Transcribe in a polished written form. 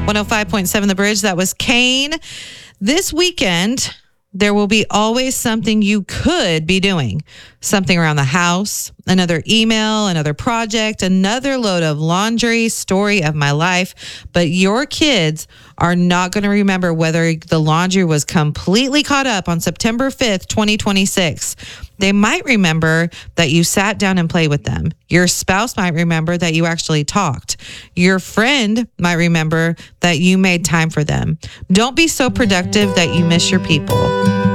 105.7 The Bridge. That was Kane. This weekend, there will be always something you could be doing. Something around the house, another email, another project, another load of laundry, story of my life. But your kids are not going to remember whether the laundry was completely caught up on September 5th, 2026. They might remember that you sat down and played with them. Your spouse might remember that you actually talked. Your friend might remember that you made time for them. Don't be so productive that you miss your people.